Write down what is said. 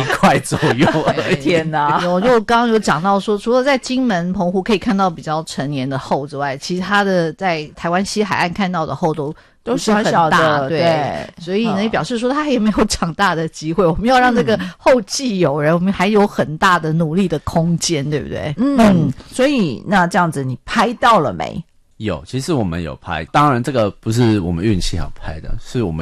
块左右而已。 天哪！ 就刚刚有讲到说，除了在金门、澎湖可以看到比较成年的鲎之外，其实它的在台湾西海岸看到的鲎都是很小大， 的， 对，所以呢，也表示说它也没有长大的机会。我们要让这个后继有人，我们还有很大的努力的空间，对不对？ 所以那这样子，你拍到了没？ 有，其实我们有拍，当然这个不是我们运气好拍的，是我们